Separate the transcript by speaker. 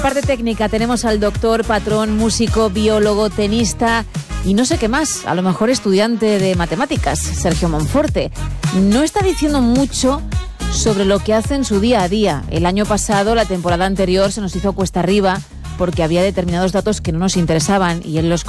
Speaker 1: Parte técnica tenemos al doctor, patrón, músico, biólogo, tenista y no sé qué más, a lo mejor estudiante de matemáticas, Sergio Monforte. No está diciendo mucho sobre lo que hace en su día a día. El año pasado, la temporada anterior, se nos hizo cuesta arriba porque había determinados datos que no nos interesaban y él los